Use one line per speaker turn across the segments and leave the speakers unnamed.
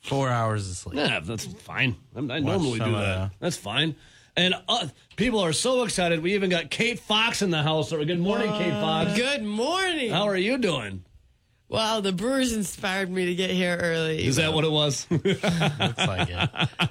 4 hours of sleep.
Yeah, that's fine. I normally do that. That's fine. And people are so excited. We even got Kate Fox in the house. Good morning, Kate Fox.
Good morning.
How are you doing?
Wow, the Brewers inspired me to get here early.
Is that what it was?
Looks like it.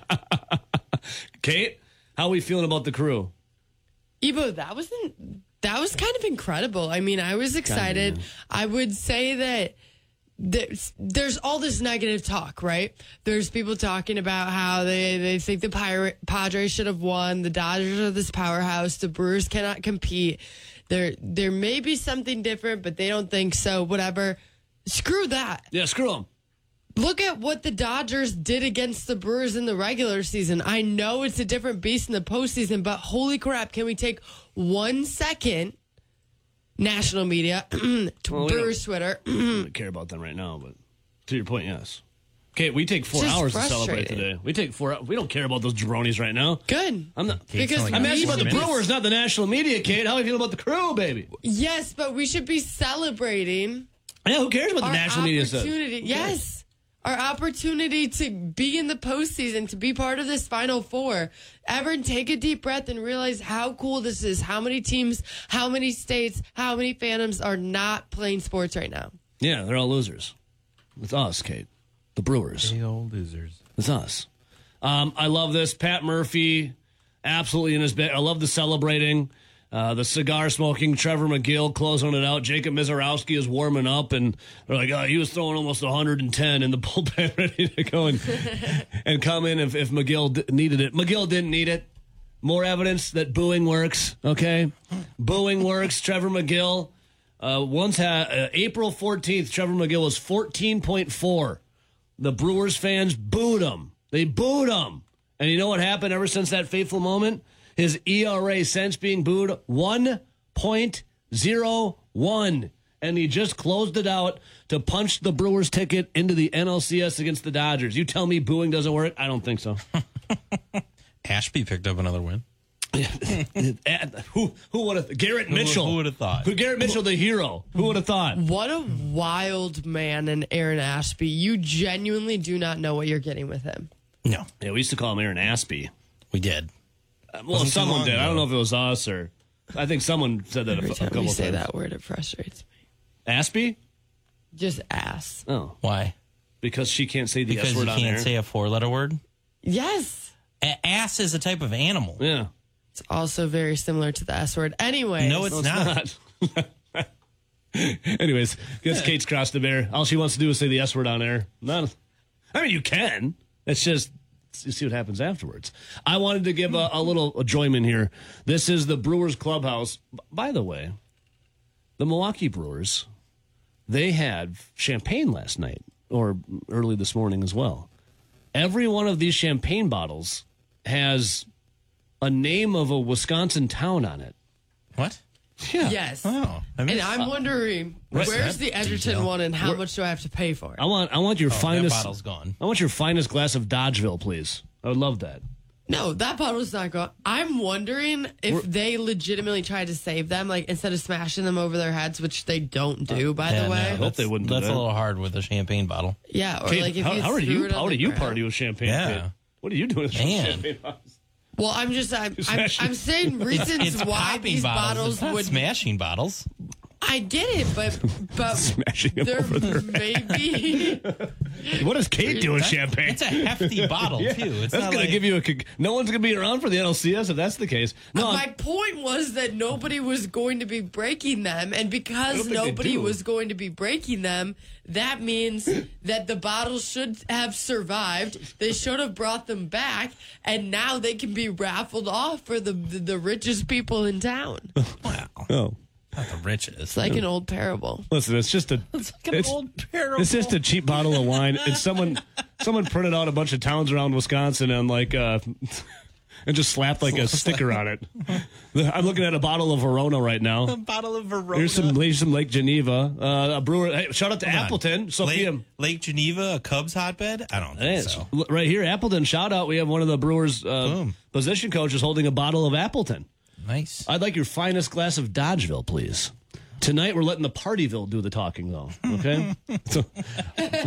Kate, how are we feeling about the Crew?
Ebo, that was kind of incredible. I mean, I was excited. I would say that there's all this negative talk, right? There's people talking about how they think the Padres should have won. The Dodgers are this powerhouse. The Brewers cannot compete. There may be something different, but they don't think so. Whatever. Screw that.
Yeah, screw them.
Look at what the Dodgers did against the Brewers in the regular season. I know it's a different beast in the postseason, but holy crap, can we take 1 second, national media, Brewers Twitter.
I don't care about them right now, but to your point, yes. Kate, we take 4 hours to celebrate today. We take 4 hours. We don't care about those jabronis right now.
Good.
I'm not.
Because
I'm asking about the
minutes.
Brewers, not the national media, Kate. How do you feel about the Crew, baby?
Yes, but we should be celebrating
Yeah, who cares what the
our
national media says?
opportunity. Yes. Our opportunity to be in the postseason, to be part of this Final Four. Everyone, take a deep breath and realize how cool this is. How many teams, how many states, how many fandoms are not playing sports right now?
Yeah, they're all losers. It's us, Kate. The Brewers.
Big old losers.
It's us. I love this. Pat Murphy, absolutely in his bed. I love the celebrating. The cigar smoking Trevor McGill closing it out. Jacob Mizorowski is warming up, and they're like, oh, he was throwing almost 110 in the bullpen, ready to go and come in if McGill needed it. McGill didn't need it. More evidence that booing works, okay? Booing works. Trevor McGill once had April 14th, Trevor McGill was 14.4. The Brewers fans booed him. They booed him. And you know what happened ever since that fateful moment? His ERA since being booed, 1.01. And he just closed it out to punch the Brewers ticket into the NLCS against the Dodgers. You tell me booing doesn't work? I don't think so.
Ashby picked up another win.
Who would have? Garrett Mitchell.
Who would have thought?
Garrett Mitchell, the hero. Who would have thought?
What a wild man in Aaron Ashby. You genuinely do not know what you're getting with him.
No,
Yeah, we used to call him Aaron Ashby.
we did.
Well,
Wasn't too
someone
long
did. I don't
ago.
know if it was us or... I think someone said that
Every
a
time
couple
you
times.
say that word, it frustrates me.
Ashby?
Just ass.
Oh,
Why?
because she can't say the
Because
S
you
word on
can't
air.
say a 4-letter word.
Yes.
Ass is a type of animal.
Yeah.
It's also very similar to the S word. Anyway.
No, it's not.
Anyways, guess Kate's crossed the bear. All she wants to do is say the S word on air. I mean, you can. It's just... You see what happens afterwards. I wanted to give a little enjoyment here. This is the Brewers clubhouse. By the way, the Milwaukee Brewers, they had champagne last night or early this morning as well. Every one of these champagne bottles has a name of a Wisconsin town on it.
What?
Yeah.
Yes.
Oh, I
And I'm wondering,
What's
where's
that
the Edgerton
detail?
one and how much do I have to pay for it?
I want your
That
finest
bottle's gone.
I want your finest glass of Dodgeville, please. I would love that.
No, that bottle's not gone. I'm wondering if they legitimately tried to save them, like instead of smashing them over their heads, which they don't do, by the way.
I hope they wouldn't do
That's
that.
a little hard with a champagne bottle.
Yeah, or
Kate,
like if
how do
threw
you
it on the ground.
party with champagne?
Yeah.
Kate? What are you doing with
Man.
champagne bottles?
Well, I'm saying reasons
It's
why
popping
these
bottles.
bottles
It's not
would.
smashing bottles.
I get it, but
Smashing them
there
over their
may be.
What does Kate do with champagne?
It's a hefty bottle too. It's
That's
not
going
like,
to give you no one's going to be around for the NLCS if that's the case. No,
My point was that nobody was going to be breaking them, and
I don't
because
think they
nobody
do.
was going to be breaking them, that means that the bottles should have survived. They should have brought them back, and now they can be raffled off for the richest people in town.
wow,
oh.
not the richest.
It's like an old parable.
Listen, it's just a it's just a cheap bottle of wine. And someone printed out a bunch of towns around Wisconsin and and just slapped like a sticker on it. I'm looking at a bottle of Verona right now.
A bottle of Verona.
Here's some Lake Geneva. A brewer. Hey, shout out to
Come on.
Appleton. Sophia.
Lake Geneva, a Cubs hotbed? I don't think
Yes.
so.
Right here, Appleton. Shout out. We have one of the Brewers
Boom.
position coaches holding a bottle of Appleton.
Nice.
I'd like your finest glass of Dodgeville, please. Tonight, we're letting the Partyville do the talking, though. Okay? So,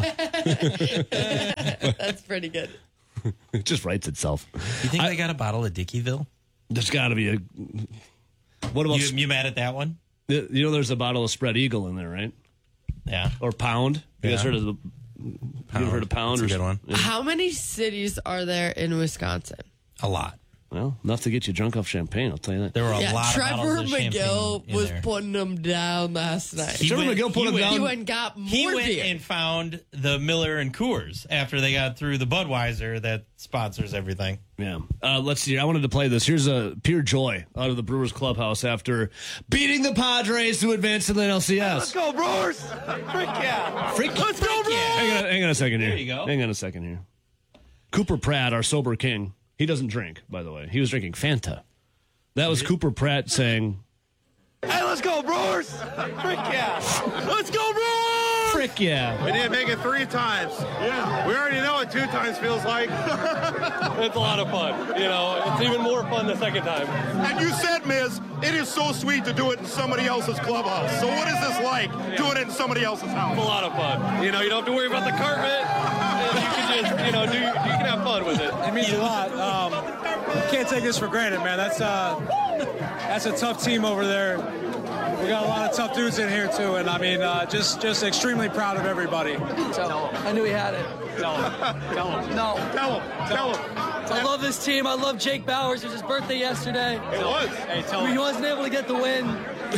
That's pretty good.
It just writes itself.
You think they got a bottle of Dickeyville?
There's got to be a. What about
You mad at that one?
you know? There's a bottle of Spread Eagle in there, right?
Yeah.
Or Pound. You guys
Yeah.
heard of the? You ever heard of Pound?
That's a good one.
How many cities are there in Wisconsin?
A lot.
Well, enough to get you drunk off champagne. I'll tell you that.
There were a lot
Trevor
of bottles of
McGill
champagne in
was
there.
putting them down last night.
He
Trevor
went-
McGill put
he
him
went-
down.
He went and got more
He went
beer.
and found the Miller and Coors after they got through the Budweiser that sponsors everything.
Yeah. Let's see. I wanted to play this. Here's a pure joy out of the Brewers clubhouse after beating the Padres to advance to the NLCS.
Let's go, Brewers! Frick yeah!
Let's go, Brewers!
Hang on a second here.
There you go.
Hang on a second here. Cooper Pratt, our sober king, he doesn't drink, by the way. He was drinking Fanta. That was Cooper Pratt saying,
Hey, let's go, Brewers! Frick yeah! Let's go, Brewers!
frick yeah.
We didn't make it 3 times. Yeah. We already know what 2 times feels like.
It's a lot of fun. You know, it's even more fun the second time.
And you said, Miz, it is so sweet to do it in somebody else's clubhouse. So what is this like, doing it in somebody else's
It's a
house?
lot of fun. You know, you don't have to worry about the carpet. And you can just, you know, you can have fun with it.
It means a lot. Can't take this for granted, man. That's a tough team over there. We got a lot of tough dudes in here too, and I mean, just extremely proud of everybody.
I knew he had it.
Tell them.
No.
Tell him.
I love this team. I love Jake Bowers. It was his birthday yesterday.
It was.
Hey, tell
He
them.
wasn't able to get the win.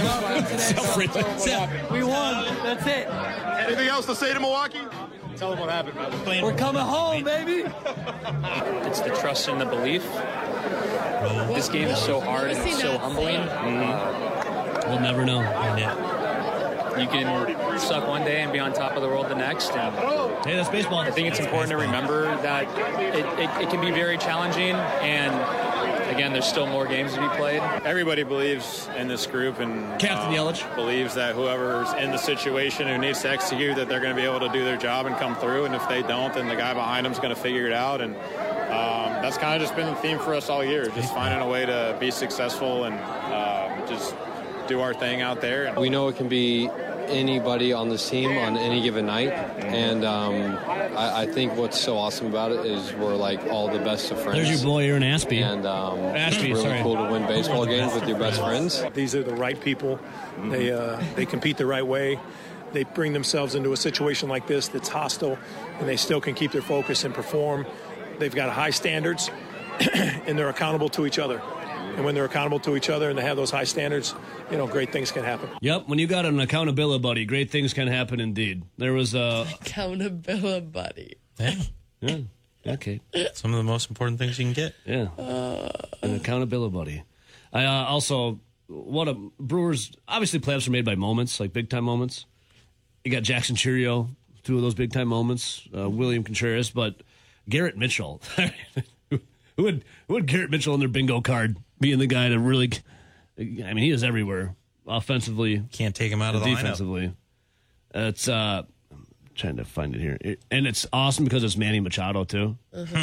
We won. That's it.
Anything else to say to Milwaukee?
Tell them what happened, man.
We're coming home, baby.
It's the trust and the belief. This game is so hard and so humbling.
We'll never know.
You can suck one day and be on top of the world the next. And
Hey, that's baseball.
I think it's important to remember that it can be very challenging. And again, there's still more games to be played.
Everybody believes in this group and
Captain Yelich.
believes that whoever's in the situation who needs to execute, that they're going to be able to do their job and come through. And if they don't, then the guy behind them is going to figure it out. And that's kind of just been the theme for us all year, just finding a way to be successful and just do our thing out there.
We know it can be anybody on this team on any given night, and I think what's so awesome about it is we're like all the best of friends.
There's your boy, Aaron Aspie.
And
Ashby,
it's really
sorry.
cool to win baseball games with your best friends.
These are the right people. They compete the right way. They bring themselves into a situation like this that's hostile, and they still can keep their focus and perform. They've got high standards, and they're accountable to each other. And when they're accountable to each other and they have those high standards, you know, great things can happen.
Yep, when you got an accountability buddy, great things can happen indeed. There was a...
Accountability buddy.
Yeah.
Yeah, okay.
Some of the most important things you can get.
Yeah, an accountability buddy. I also, what a Brewers, obviously playoffs are made by moments, like big-time moments. You got Jackson Churio, 2 of those big-time moments, William Contreras, but Garrett Mitchell. Who would Garrett Mitchell on their bingo card being the guy to really, I mean, he is everywhere, offensively,
Can't take him out of the lineup.
defensively. It's, I'm trying to find it here. And it's awesome because it's Manny Machado, too.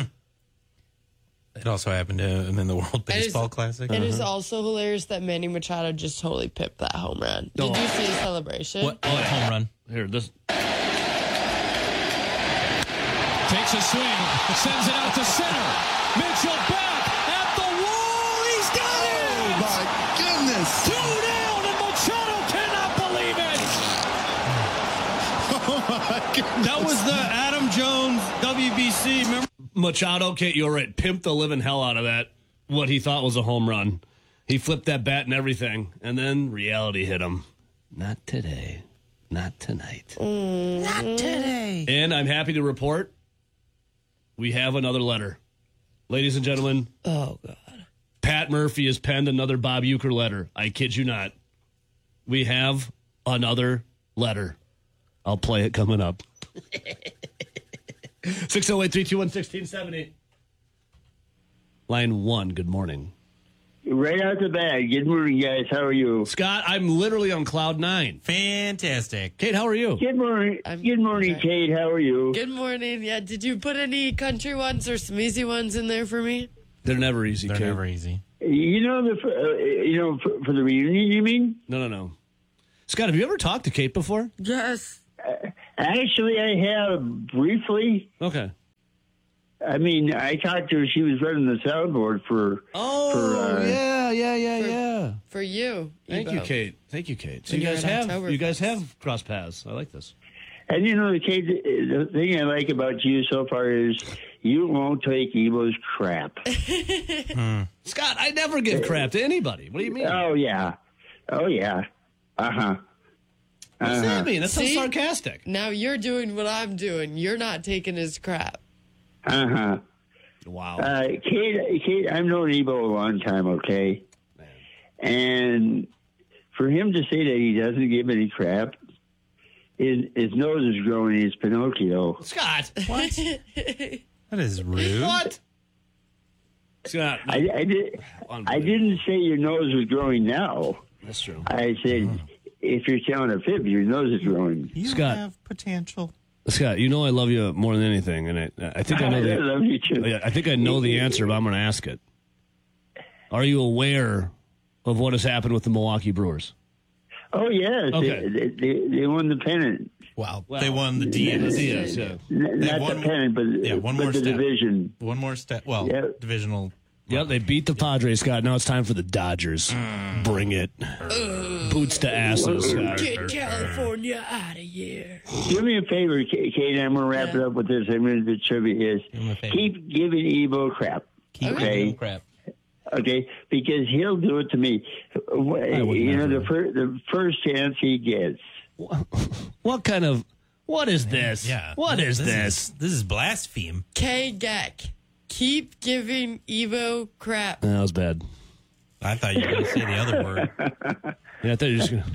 It also happened to him in the World Baseball Classic.
It is also hilarious that Manny Machado just totally pipped that home run. Did you see the celebration?
What home run?
Here, this.
Takes a swing, sends it out to center. Mitchell back at the wall. He's got it.
Oh, my goodness.
2 down, and Machado cannot believe it.
Oh, my goodness.
That was the Adam Jones WBC. Remember?
Machado, Kate, you're right, pimped the living hell out of that, what he thought was a home run. He flipped that bat and everything, and then reality hit him. Not today. Not tonight.
Not today.
And I'm happy to report we have another letter. Ladies and gentlemen,
Oh, God.
Pat Murphy has penned another Bob Uecker letter. I kid you not. We have another letter. I'll play it coming up. 608-321-1670. Line 1, good morning.
Right out the bat. Good morning, guys. How are you?
Scott, I'm literally on cloud 9.
Fantastic.
Kate, how are you?
Good morning. Good morning, Kate. How are you?
Good morning. Yeah, did you put any country ones or some easy ones in there for me?
They're never easy,
They're
Kate.
never easy.
You know for the reunion, you mean?
No. Scott, have you ever talked to Kate before?
Yes.
Actually, I have briefly.
Okay.
I mean, I talked to her. She was running the soundboard for.
Yeah.
For you.
Thank you,
Ebo.
Kate. Thank you, Kate. So
When
you
you're
guys
at
have
Oktoberfest.
crossed paths. I like this.
And you know, Kate, the thing I like about you so far is you won't take Evo's crap.
Scott, I never give crap to anybody. What do you mean?
Oh yeah. Uh-huh.
What does that mean? That sounds
See?
sarcastic.
Now you're doing what I'm doing. You're not taking his crap.
Uh-huh.
Wow.
Kate, I've known Evo a long time, okay? And for him to say that he doesn't give any crap, his nose is growing. He's Pinocchio.
Scott,
What? That is rude.
what? Scott,
I didn't say your nose was growing now.
that's true.
I said if you're telling a fib, your nose is growing.
You
Scott.
have potential.
Scott, you know I love you more than anything, and I think I know
I love you too.
I think I know the answer, but I'm going to ask it. Are you aware of what has happened with the Milwaukee Brewers?
Oh yes,
Okay.
they won the pennant.
Wow. They won the Diaz.
Diaz, yeah.
Not
one
the pennant, but
one
but
more
the
step.
division.
One more step. Well,
Yep.
divisional.
Yep, they beat the Padres, Scott. Now it's time for the Dodgers. Bring it. Boots to asses, Scott.
Get California out of here.
Do me a favor, Kate. I'm gonna wrap it up with this. I'm gonna do trivia.
me a favor.
Keep giving Evo crap.
Keep
Okay.
giving him crap.
Okay, because he'll do it to me. You know, the first chance he gets.
What is this?
Yeah.
What is this?
This is blaspheme.
K. Geck. Keep giving Evo crap.
That was bad.
I thought you were going to say the other word.
Yeah, I thought you were just going to.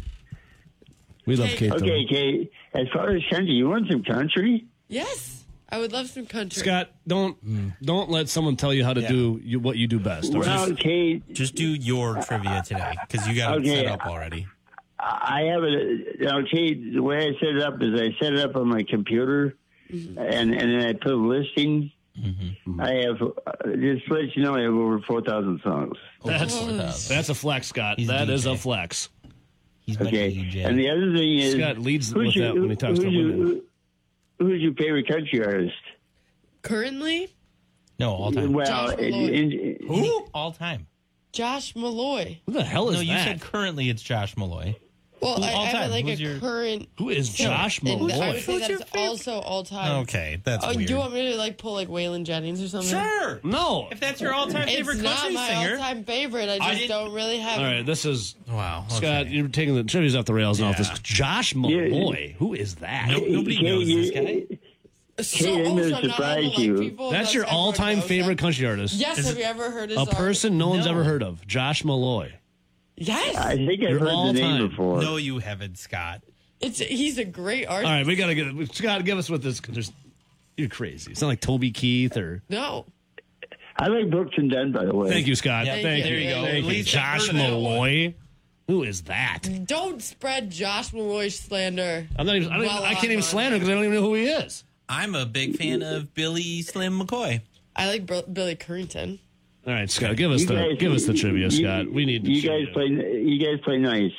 We love Kate, though.
Okay, Kate. As far as country, you want some country?
Yes. I would love some country.
Scott, don't let someone tell you how to do what you do best. all right?
Well, Kate,
Just do your trivia today because you got it
Okay.
set up already.
I have it. Now, Kate, the way I set it up is I set it up on my computer, and then I put a listing. I have, just to let you know, I have over 4,000 songs.
That's a flex, Scott. That is a flex.
He's my
Okay,
DJ.
and the other thing is,
Scott leads with that when he talks to women.
Who's your favorite country artist?
Currently,
No, all time.
Well,
Josh Malloy.
Who? All time.
Josh Malloy.
Who the hell is
No, you
that?
said currently it's Josh Malloy.
Well,
Who,
I
all
have
time?
like
Who's
a
your-
current.
Who is Josh
And I
Malloy?
would say
Who's your
that's also all time.
Okay, that's
Oh,
weird.
do you want me to like pull like Waylon Jennings or something?
Sure.
No.
If that's your all-time favorite
It's not
country
my
singer.
all-time favorite. I just
didn't-
don't really have.
All right, this is
Wow. Okay.
Scott. You're taking the trivia's off the rails now.
Yeah.
This Josh Malloy. Who is that?
Nobody
Kate,
knows this guy.
So,
I'm gonna
so I'm not
surprise
able to like
you.
people.
That's your
everyone
all-time
knows
favorite
them.
country artist.
Yes,
Is
have
it
you ever heard his
A
song?
person no one's
No.
ever heard of. Josh Malloy.
Yes,
I think I've
You're
heard the
all-time.
name before.
No, you haven't, Scott.
he's a great artist.
All right, we gotta get Scott. Give us what this. You're crazy. It's not like Toby Keith or.
No,
I like Brooks and Dunn, by the way.
Thank you, Scott.
Yeah,
Thank
there
you.
you go.
Thank
At
you.
least I've
Josh
heard of that one.
Malloy. Who is that?
don't spread Josh Malloy slander.
I'm not even. I can't even
on.
slander because I don't even know who he is.
I'm a big fan of Billy Slim McCoy.
I like Billy Currington.
All right, Scott. Give us
You guys-
give us the trivia, Scott. We need.
You guys play nice.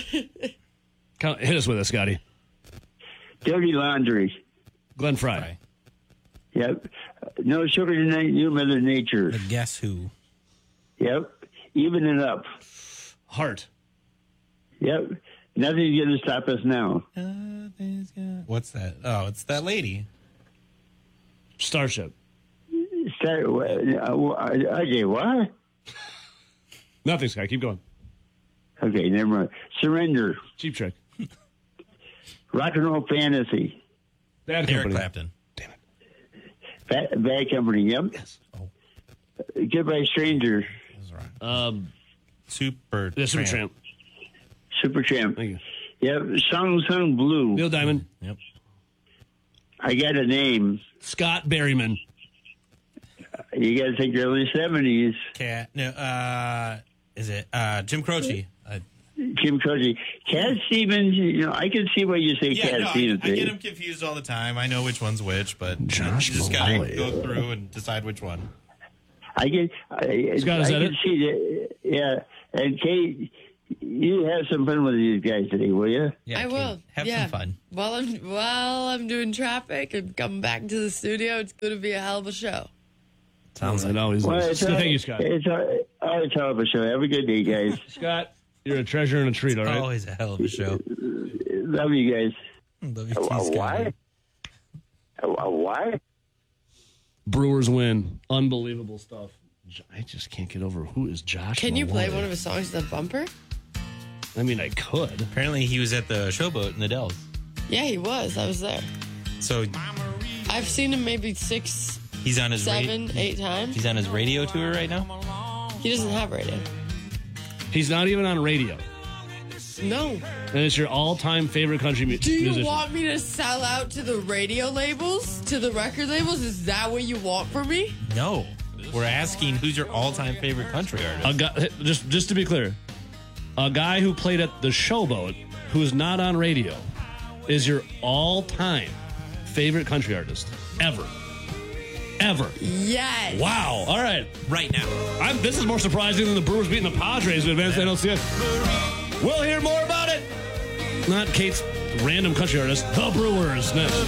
Hit us with it, Scotty.
Dirty Laundry.
Glenn Fry.
Right.
Yep. No Sugar Tonight, New Mother Nature.
The Guess Who.
Yep. Even It Up.
Heart.
Yep. Nothing's going to stop us now.
What's that? Oh, it's that lady.
Starship.
Okay, what?
Nothing, Scott. Keep going.
Okay, never mind. Surrender.
Cheap Trick.
Rock and Roll Fantasy.
Bad
Eric
Company.
Clapton.
Bad Company, yep.
Yes.
Goodbye Stranger.
Super.
The Super Tramp.
Supertramp.
Thank you.
Yep. Song Blue.
Neil Diamond.
Yep.
I got a name.
Scott Berryman.
You got to think early 70s.
Cat. No. Is it Jim Croce?
Jim Croce. Cat Stevens, you know, I can see why you say Cat
I
Stevens.
get them confused all the time. I know which one's which, but you just got to go through and decide which one.
I can,
Scott, is
I
that
can
it?
see that. Yeah. And Kate, You have some fun with these guys today, will you?
Yeah,
I will.
Have
yeah.
some fun.
While I'm doing traffic and coming back to the studio, it's going to be a hell of a show.
Sounds like always.
Thank
you, Scott.
It's always a hell of a show. Have a good day, guys.
Scott, you're a treasure and a treat, all right?
Always a hell of a show.
Love you guys.
Love you too, Scott.
Why?
Brewers win. Unbelievable stuff. I just can't get over who is Josh.
Can you play
Malloy.
one of his songs at the bumper?
I mean, I could.
Apparently, he was at the Showboat in the Dells.
Yeah, he was. I was there.
So
I've seen him maybe 6,
he's on his
7, 8 times.
He's on his radio tour right now.
He doesn't have radio.
He's not even on radio.
No.
And it's your all-time favorite country
Do you
musician.
want me to sell out to the radio labels, to the record labels? Is that what you want from me?
No, we're asking who's your all-time favorite country artist.
A guy, just to be clear, a guy who played at the Showboat, who's not on radio, is your all-time favorite country artist ever. Ever.
Yes.
Wow. All right.
Right now.
This is more surprising than the Brewers beating the Padres to advance the NLCS. We'll hear more about it. Not Kate's random country artist, the Brewers, next.